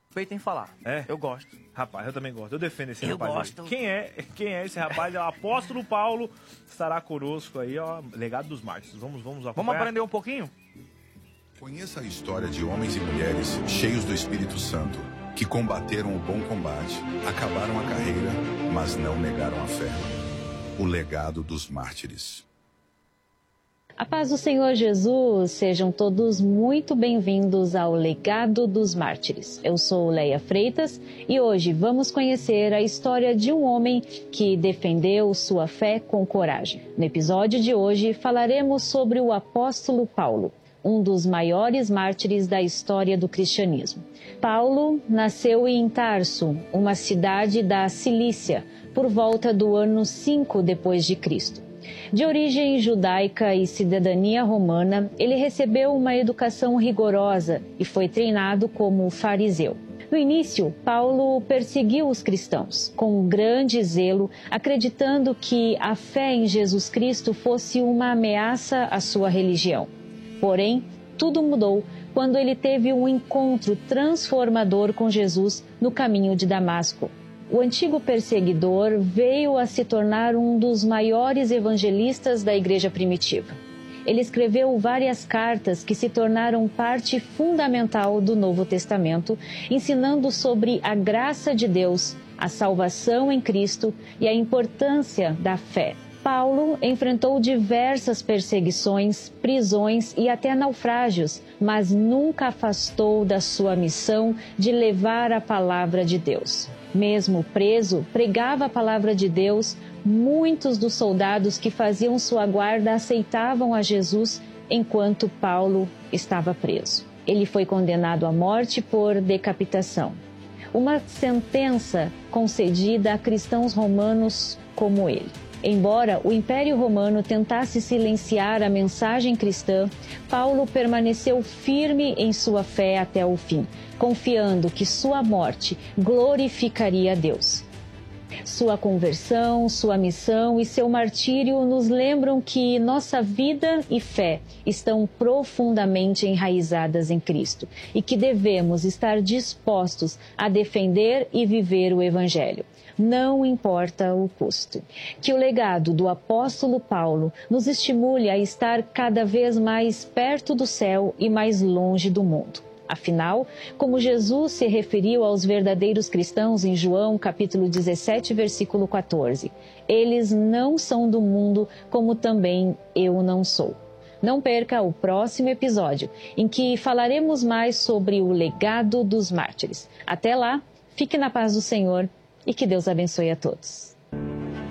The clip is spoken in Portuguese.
Feito em falar. É? Eu gosto. Rapaz, eu também gosto. Eu defendo esse Eu rapaz gosto. aí. Quem é esse rapaz? É o apóstolo Paulo. Estará conosco aí, ó. Legado dos mártires. Vamos acompanhar. Vamos aprender um pouquinho? Conheça a história de homens e mulheres cheios do Espírito Santo, que combateram o bom combate, acabaram a carreira, mas não negaram a fé. O legado dos mártires. A paz do Senhor Jesus, sejam todos muito bem-vindos ao Legado dos Mártires. Eu sou Leia Freitas e hoje vamos conhecer a história de um homem que defendeu sua fé com coragem. No episódio de hoje falaremos sobre o apóstolo Paulo, um dos maiores mártires da história do cristianismo. Paulo nasceu em Tarso, uma cidade da Cilícia, por volta do ano 5 depois de Cristo. De origem judaica e cidadania romana, ele recebeu uma educação rigorosa e foi treinado como fariseu. No início, Paulo perseguiu os cristãos, com grande zelo, acreditando que a fé em Jesus Cristo fosse uma ameaça à sua religião. Porém, tudo mudou quando ele teve um encontro transformador com Jesus no caminho de Damasco. O antigo perseguidor veio a se tornar um dos maiores evangelistas da igreja primitiva. Ele escreveu várias cartas que se tornaram parte fundamental do Novo Testamento, ensinando sobre a graça de Deus, a salvação em Cristo e a importância da fé. Paulo enfrentou diversas perseguições, prisões e até naufrágios, mas nunca afastou da sua missão de levar a palavra de Deus. Mesmo preso, pregava a palavra de Deus. Muitos dos soldados que faziam sua guarda aceitavam a Jesus enquanto Paulo estava preso. Ele foi condenado à morte por decapitação, uma sentença concedida a cristãos romanos como ele. Embora o Império Romano tentasse silenciar a mensagem cristã, Paulo permaneceu firme em sua fé até o fim, confiando que sua morte glorificaria a Deus. Sua conversão, sua missão e seu martírio nos lembram que nossa vida e fé estão profundamente enraizadas em Cristo e que devemos estar dispostos a defender e viver o Evangelho. Não importa o custo. Que o legado do apóstolo Paulo nos estimule a estar cada vez mais perto do céu e mais longe do mundo. Afinal, como Jesus se referiu aos verdadeiros cristãos em João capítulo 17, versículo 14, eles não são do mundo, como também eu não sou. Não perca o próximo episódio, em que falaremos mais sobre o legado dos mártires. Até lá, fique na paz do Senhor e que Deus abençoe a todos.